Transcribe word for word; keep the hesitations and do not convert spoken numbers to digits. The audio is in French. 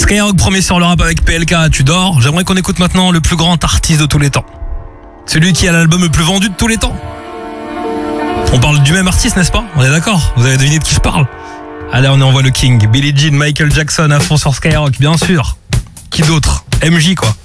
Skyrock, premier sur le rap avec P L K, tu dors. J'aimerais qu'on écoute maintenant le plus grand artiste de tous les temps. Celui qui a l'album le plus vendu de tous les temps. On parle du même artiste, n'est-ce pas? On est d'accord? Vous avez deviné de qui je parle? Allez, on envoie le King. Billie Jean, Michael Jackson à fond sur Skyrock, bien sûr. Qui d'autre? M J, quoi.